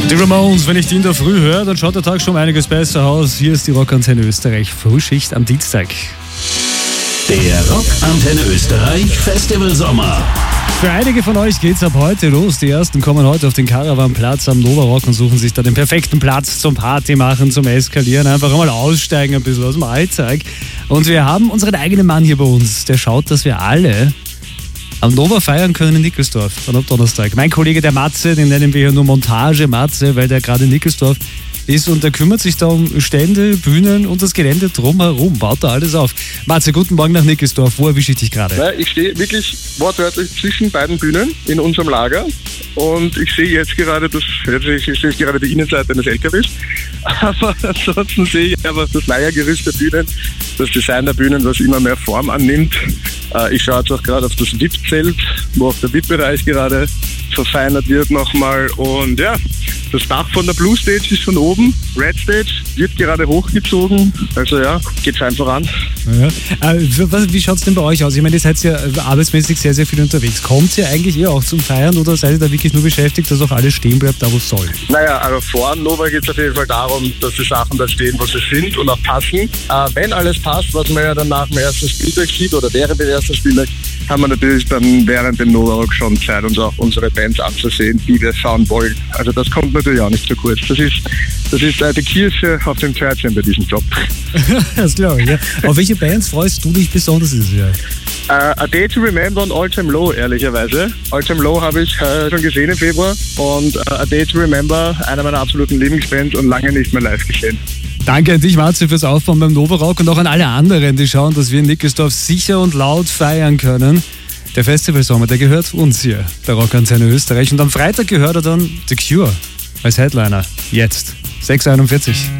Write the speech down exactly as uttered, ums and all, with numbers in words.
Die Ramones, wenn ich die in der Früh höre, dann schaut der Tag schon einiges besser aus. Hier ist die Rockantenne Österreich, Frühschicht am Dienstag. Der Rockantenne Österreich Festival Sommer. Für einige von euch geht's ab heute los. Die ersten kommen heute auf den Caravanplatz am Nova Rock und suchen sich da den perfekten Platz zum Party machen, zum Eskalieren. Einfach einmal aussteigen, ein bisschen aus dem Alltag. Und wir haben unseren eigenen Mann hier bei uns, der schaut, dass wir alle am Nova feiern können in Nickelsdorf, dann ab Donnerstag. Mein Kollege, der Matze, den nennen wir hier nur Montage Matze, weil der gerade in Nickelsdorf ist und der kümmert sich da um Stände, Bühnen und das Gelände drumherum, baut da alles auf. Matze, guten Morgen nach Nickelsdorf. Wo erwische ich dich gerade? Ja, ich stehe wirklich wortwörtlich zwischen beiden Bühnen in unserem Lager und ich sehe jetzt gerade das, jetzt sehe ich gerade die Innenseite eines L K Ws, aber ansonsten sehe ich einfach das Leiergerüst der Bühnen, das Design der Bühnen, was immer mehr Form annimmt. Ich schaue jetzt auch gerade auf das V I P-Zelt, wo auch der V I P-Bereich gerade verfeinert wird nochmal. Und ja, das Dach von der Blue Stage ist von oben, Red Stage wird gerade hochgezogen. Also ja, geht's einfach an. Ja. Äh, wie schaut's denn bei euch aus? Ich meine, ihr seid ja arbeitsmäßig sehr, sehr viel unterwegs. Kommt ihr eigentlich eher auch zum Feiern oder seid ihr da wirklich nur beschäftigt, dass auch alles stehen bleibt, da wo es soll? Naja, also vor Nova geht es auf jeden Fall darum, dass die Sachen da stehen, wo sie sind und auch passen. Äh, wenn alles passt, was man ja dann nach dem ersten Spieltag sieht oder während des ersten Spieltags, haben wir natürlich dann während dem Nova Rock schon Zeit, uns auch unsere Bands anzusehen, die wir schauen wollen. Also das kommt natürlich auch nicht zu kurz. Das ist, das ist äh, die Kirsche auf dem Pferdchen bei diesem Job. Das glaube ich, ja. Auf welche Bands freust du dich besonders dieses Jahr? Uh, A Day to Remember und All Time Low, ehrlicherweise. All Time Low habe ich uh, schon gesehen im Februar und uh, A Day to Remember, einer meiner absoluten Lieblingsbands und lange nicht mehr live gesehen. Danke an dich, Matze, fürs Aufbauen beim Nova Rock und auch an alle anderen, die schauen, dass wir in Nickelsdorf sicher und laut feiern können. Der Festivalsommer, der gehört uns hier, der Rockantenne Österreich. Und am Freitag gehört er dann The Cure als Headliner. Jetzt, sechs Uhr einundvierzig.